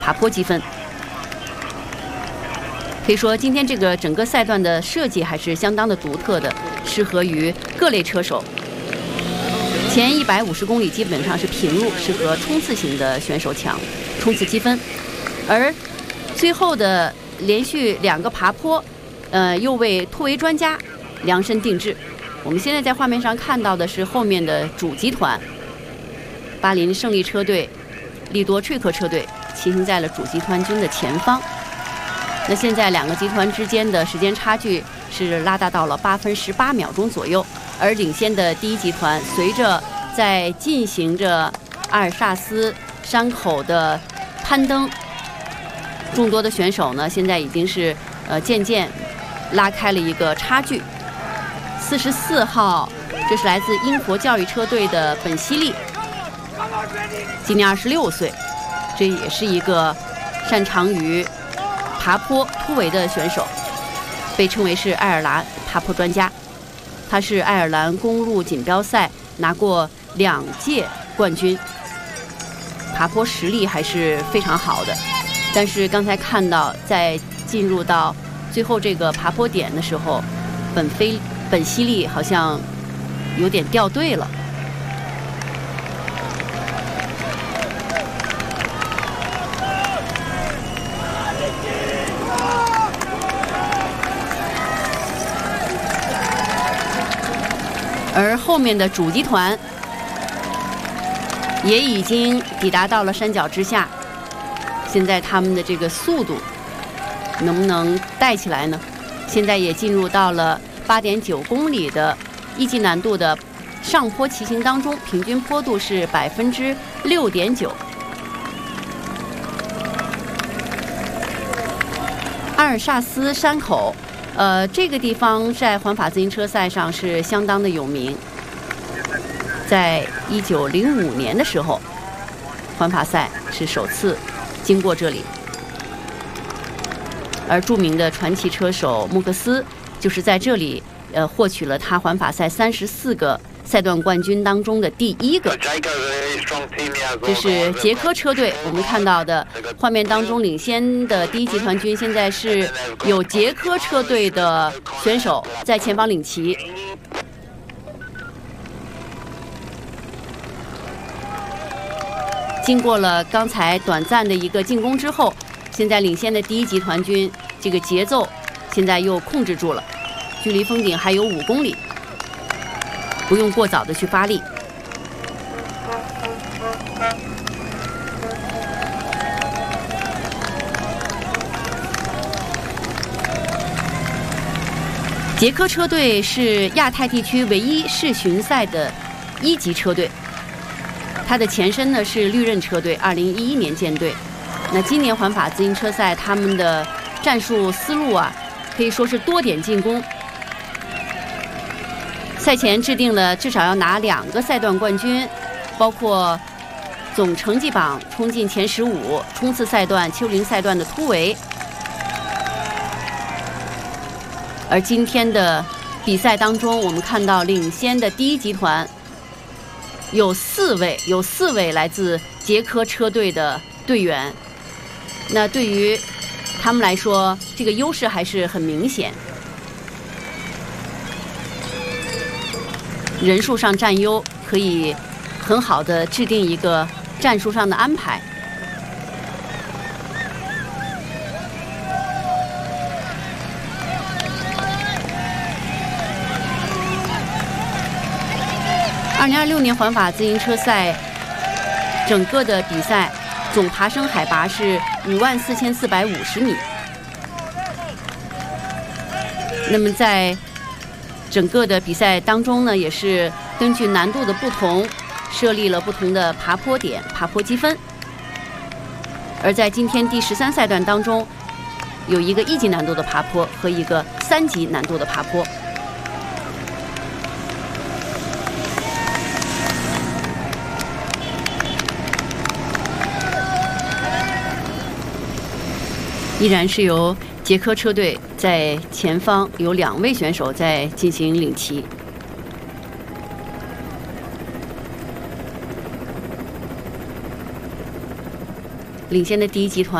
爬坡积分。可以说，今天这个整个赛段的设计还是相当的独特的，适合于各类车手。前150公里基本上是平路，适合冲刺型的选手抢冲刺积分，而最后的连续2个爬坡，又为突围专家量身定制。我们现在在画面上看到的是后面的主集团，巴林胜利车队、利多翠克车队骑行在了主集团军的前方。那现在2个集团之间的时间差距是拉大到了8分18秒钟左右，而领先的第一集团随着在进行着阿尔萨斯山口的攀登，众多的选手呢现在已经是渐渐拉开了一个差距。44号，这是来自英国教育车队的本希利，今年26岁，这也是一个擅长于爬坡突围的选手，被称为是爱尔兰爬坡专家。他是爱尔兰公路锦标赛拿过2届冠军，爬坡实力还是非常好的。但是刚才看到，在进入到最后这个爬坡点的时候，本希利好像有点掉队了。而后面的主集团也已经抵达到了山脚之下，现在他们的这个速度能不能带起来呢？现在也进入到了8.9公里的一级难度的上坡骑行当中，平均坡度是6.9%。阿尔萨斯山口，这个地方在环法自行车赛上是相当的有名。在1905年的时候，环法赛是首次经过这里，而著名的传奇车手穆克斯就是在这里获取了他环法赛34个赛段冠军当中的第1个。这是捷克车队，我们看到的画面当中领先的第一集团军，现在是有捷克车队的选手在前方领骑。经过了刚才短暂的一个进攻之后，现在领先的第一集团军这个节奏现在又控制住了，距离封顶还有5公里，不用过早的去发力。捷克车队是亚太地区唯一世巡赛的1级车队，它的前身呢是绿刃车队，2011年建队。那今年环法自行车赛他们的战术思路啊，可以说是多点进攻。赛前制定了至少要拿2个赛段冠军，包括总成绩榜冲进前15、冲刺赛段、丘陵赛段的突围。而今天的比赛当中，我们看到领先的第一集团有4位来自捷克车队的队员。那对于他们来说，这个优势还是很明显，人数上占优，可以很好的制定一个战术上的安排。2026年环法自行车赛整个的比赛总爬升海拔是54450米。那么在整个的比赛当中呢，也是根据难度的不同，设立了不同的爬坡点、爬坡积分。而在今天第13赛段当中，有一个1级难度的爬坡和一个3级难度的爬坡。依然是由捷克车队在前方，有2位选手在进行领骑。 领先的第一集团